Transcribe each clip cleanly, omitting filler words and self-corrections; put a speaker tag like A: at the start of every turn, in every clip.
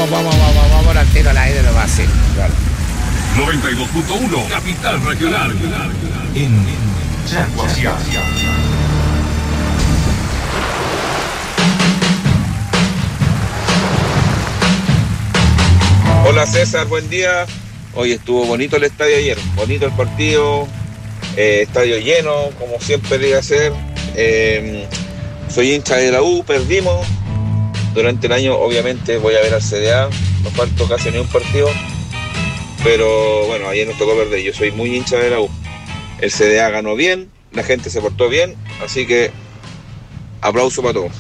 A: vamos al tiro al aire, lo va a hacer. Claro.
B: 92.1 Capital Regional. En Chaguasia.
C: Hola César, buen día. Hoy estuvo bonito el estadio ayer, bonito el partido, estadio lleno, como siempre debe ser. Soy hincha de la U, perdimos. Durante el año obviamente voy a ver al CDA, no faltó casi ni un partido, pero bueno, ayer nos tocó perder. Yo soy muy hincha de la U. El CDA ganó bien, la gente se portó bien, así que aplauso para todos.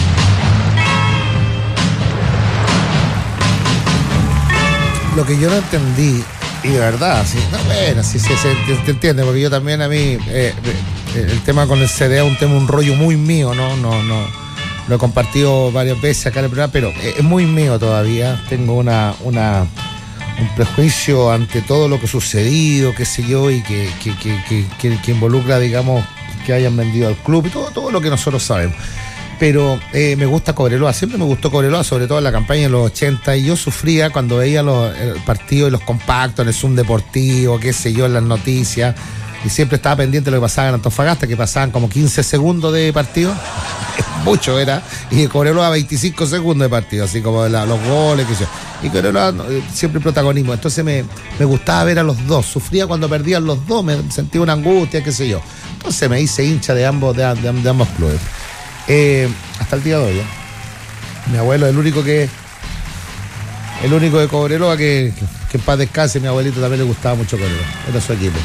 A: Lo que yo no entendí, y de verdad, sí, no, bueno, sí, se entiende, porque yo también a mí, el tema con el CDA es un rollo muy mío, no lo he compartido varias veces acá en el programa, pero es muy mío todavía. Tengo un prejuicio ante todo lo que ha sucedido, qué sé yo, y que involucra, digamos, que hayan vendido al club y todo lo que nosotros sabemos. Pero me gusta Cobreloa, siempre me gustó Cobreloa, sobre todo en la campaña de los 80, y yo sufría cuando veía el partido y los compactos en el Zoom deportivo, qué sé yo, en las noticias, y siempre estaba pendiente de lo que pasaba en Antofagasta, que pasaban como 15 segundos de partido, mucho era, y Cobreloa 25 segundos de partido, así como los goles, qué sé yo, y Cobreloa siempre protagonismo. Entonces me gustaba ver a los dos, sufría cuando perdían los dos, me sentía una angustia, qué sé yo, entonces me hice hincha de ambos clubes. Hasta el día de hoy, mi abuelo es el único de Cobreloa que en paz descanse. Mi abuelito también le gustaba mucho Cobreloa, era su equipo.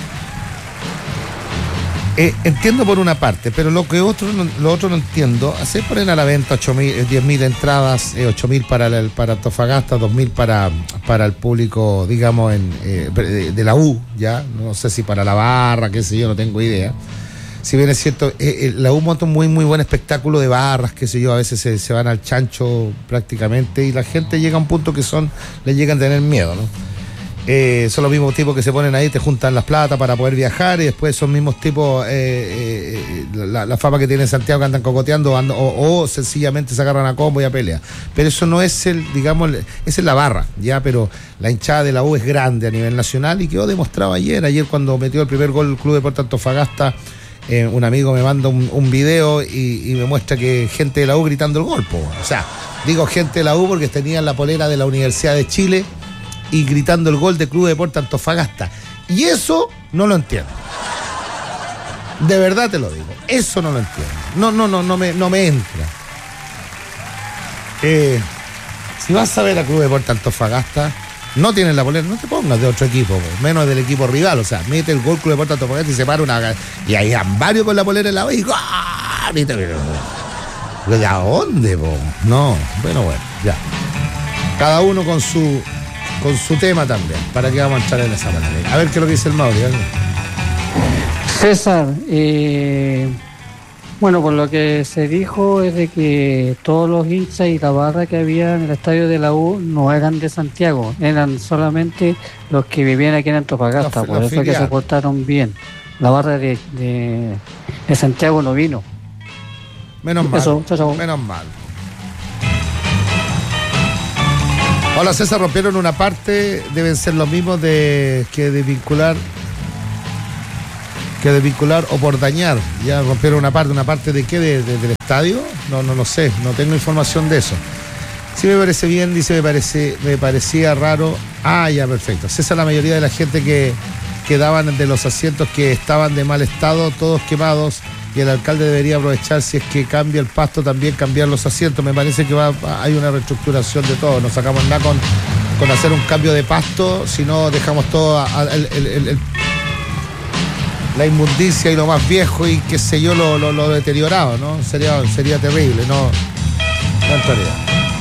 A: Entiendo por una parte, pero lo otro no entiendo. Hacer poner a la venta 10.000 entradas, 8.000 para Antofagasta, 2.000 para el público, digamos, de la U, ya, no sé si para la barra, qué sé yo, no tengo idea. Si bien es cierto, la U monta un muy muy buen espectáculo de barras, qué sé yo, a veces se van al chancho prácticamente, y la gente llega a un punto que le llegan a tener miedo, ¿no? Son los mismos tipos que se ponen ahí, te juntan las plata para poder viajar, y después son mismos tipos, la fama que tiene Santiago, que andan cocoteando o sencillamente se agarran a combo y a pelea. Pero eso no es esa es la barra, ya, pero la hinchada de la U es grande a nivel nacional, y quedó demostrado ayer cuando metió el primer gol el Club Deportes Antofagasta. Un amigo me manda un video y me muestra que gente de la U gritando el gol, o sea, digo gente de la U porque tenían la polera de la Universidad de Chile y gritando el gol de Club Deportes Antofagasta, y eso no lo entiendo, de verdad te lo digo, eso no lo entiendo, no me entra. Si vas a ver a Club Deportes Antofagasta, no tienen la polera, no te pongas de otro equipo, menos del equipo rival, o sea, mete el gol Club Deportes Antofagasta y se para y ahí han varios con la polera en la B y ¡gol! ¿De a dónde, po? No, bueno, ya. Cada uno con su tema también. ¿Para qué vamos a entrar en esa manera? A ver qué es lo que dice el Mauri.
D: César, bueno, por lo que se dijo es de que todos los hinchas y la barra que había en el estadio de la U no eran de Santiago, eran solamente los que vivían aquí en Antofagasta, por eso que se portaron bien. La barra de Santiago no vino.
A: Menos mal.
D: Eso, chao.
A: Menos mal. Hola César, rompieron una parte, deben ser los mismos que desvincular o por dañar. Ya rompieron una parte de qué, del estadio, no sé, no tengo información de eso. Sí me parece bien, dice, me parecía raro. Ya, perfecto. César, la mayoría de la gente que quedaban de los asientos que estaban de mal estado, todos quemados, y el alcalde debería aprovechar, si es que cambia el pasto, también cambiar los asientos. Me parece que hay una reestructuración de todo, no sacamos nada con hacer un cambio de pasto, si no dejamos todo la inmundicia y lo más viejo y qué sé yo, lo deteriorado, ¿no? Sería terrible, no entraría.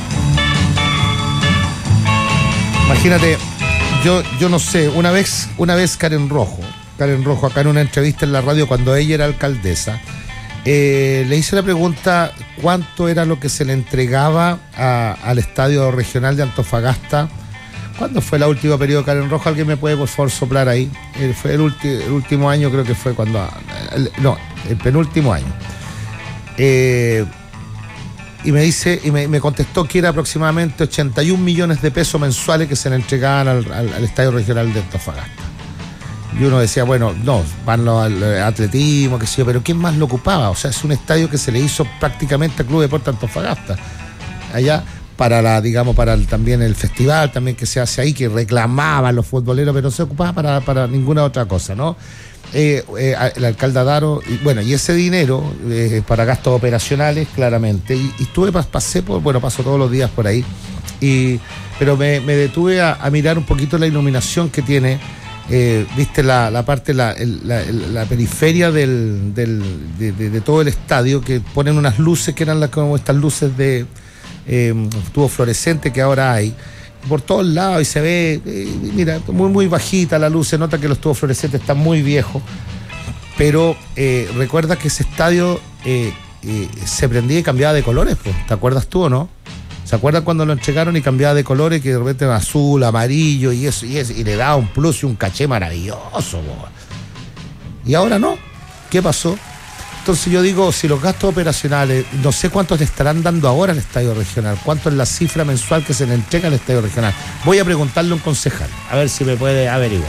A: Imagínate, yo no sé, una vez Karen Rojo acá en una entrevista en la radio cuando ella era alcaldesa, le hice la pregunta cuánto era lo que se le entregaba al estadio regional de Antofagasta. ¿Cuándo fue el último periodo de Karen Rojo? ¿Alguien me puede por favor soplar ahí? Fue el último año, creo que fue cuando... el penúltimo año. y me dice, y me contestó que era aproximadamente 81 millones de pesos mensuales que se le entregaban al Estadio Regional de Antofagasta. Y uno decía, bueno, no, van al atletismo, qué sé yo, pero ¿quién más lo ocupaba? O sea, es un estadio que se le hizo prácticamente al Club Deportes Antofagasta. Allá para también el festival también que se hace ahí, que reclamaban los futboleros, pero no se ocupaba para ninguna otra cosa, ¿no? El alcalde Adaro, y ese dinero para gastos operacionales, claramente, y paso todos los días por ahí, pero me detuve a mirar un poquito la iluminación que tiene, viste la parte, la periferia de todo el estadio, que ponen unas luces que eran como estas luces de tubo fluorescente que ahora hay por todos lados, y se ve, mira, muy muy bajita la luz, se nota que los tubos fluorescentes están muy viejos, pero recuerda que ese estadio se prendía y cambiaba de colores, pues. ¿Te acuerdas tú o no? ¿Se acuerdan cuando lo entregaron y cambiaba de colores, que de repente era azul, amarillo y le daba un plus y un caché maravilloso, po? Y ahora no. ¿Qué pasó? Entonces yo digo, si los gastos operacionales, no sé cuántos le estarán dando ahora al Estadio Regional, cuánto es la cifra mensual que se le entrega al Estadio Regional. Voy a preguntarle a un concejal, a ver si me puede averiguar.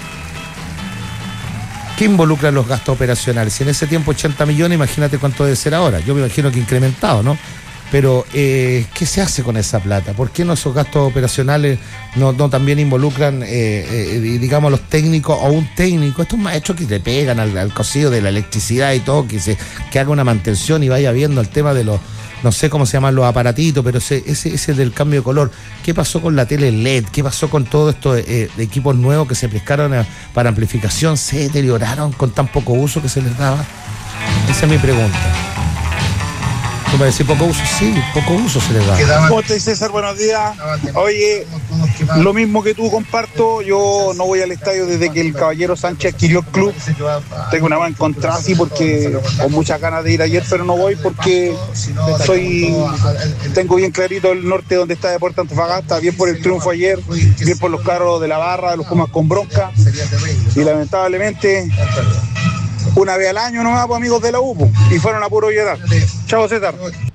A: ¿Qué involucran los gastos operacionales? Si en ese tiempo 80 millones, imagínate cuánto debe ser ahora. Yo me imagino que incrementado, ¿no? Pero, ¿qué se hace con esa plata? ¿Por qué no esos gastos operacionales no también involucran, digamos, los técnicos o un técnico, estos maestros que le pegan al cosido de la electricidad y todo, que haga una mantención y vaya viendo el tema de los, no sé cómo se llaman los aparatitos, pero ese del cambio de color? ¿Qué pasó con la tele LED? ¿Qué pasó con todos estos equipos nuevos que se prestaron para amplificación? ¿Se deterioraron con tan poco uso que se les daba? Esa es mi pregunta. ¿Tú me decís poco uso? Sí, poco uso se les da.
E: ¿Cómo estás, César? Buenos días. Oye, lo mismo que tú comparto, yo no voy al estadio desde que el Caballero Sánchez adquirió el club. Tengo una mala encontrada, sí, porque con muchas ganas de ir ayer, pero no voy porque tengo bien clarito el norte donde está Deportes Antofagasta, bien por el triunfo ayer, bien por los carros de la barra, de los Pumas con bronca, y lamentablemente una vez al año nomás, pues, amigos de la U, y fueron a puro llorar. Chao, César.